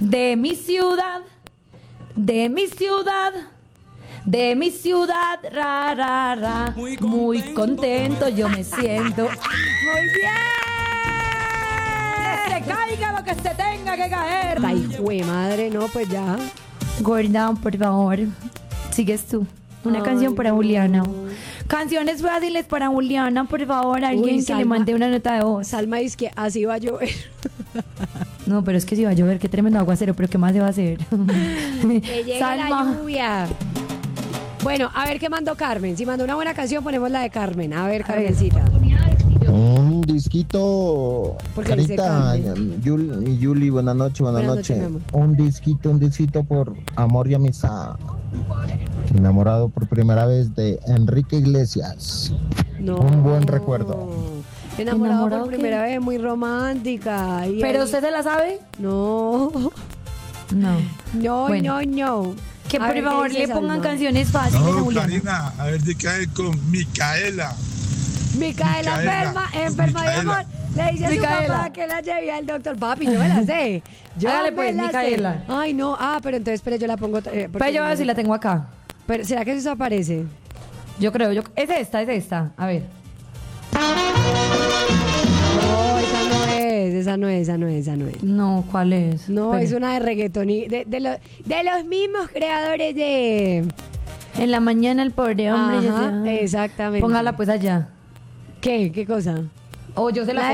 De mi ciudad, de mi ciudad, de mi ciudad, ra, ra, ra. Muy contento yo me siento. Muy bien. Que se caiga lo que se tenga que caer. Ay, jue madre, no, pues ya. Gorda, por favor, sigues tú. Una canción para Juliana. Canciones fáciles para Juliana, por favor. Alguien que Salma, le mande una nota de voz. Salma dice que así va a llover. No, pero es que si va a llover, qué tremendo aguacero, pero ¿qué más se va a hacer? Que llegue la lluvia. Bueno, a ver qué mandó Carmen. Si mandó una buena canción, ponemos la de Carmen. A ver, Carmencita. Un disquito, Porque dice Carita, Carmen. Yuli, buenas noches, buenas Buenas noches. noches, mi amor. Un disquito por amor y amistad. Enamorado por primera vez de Enrique Iglesias. No. Un buen recuerdo. Enamorado ¿Enamorado por qué? primera vez, muy romántica. Y ¿Pero ahí- usted se la sabe? No. No. No, Bueno. no. Que A por ver, ¿qué favor dice le pongan Salma? canciones fáciles a No, Juliana. Karina, a ver de qué hay con Micaela. Micaela enferma de Micaela. amor. Le dice a su Micaela. papá que la lleve al doctor. Papi, yo me la sé. Yo Hágale me pues, la sé. Micaela. Ay, no. Pero entonces, espere, yo la pongo. Porque Pero yo voy a ver si la tengo acá. Pero, ¿será que eso aparece? Yo creo, es esta. A ver. No, esa no es. No, ¿cuál es? No, Espere. es una de reggaetón y de los mismos creadores de... En la mañana el pobre hombre. Ajá, ya sea- exactamente. Póngala pues allá. ¿Qué cosa? O yo se la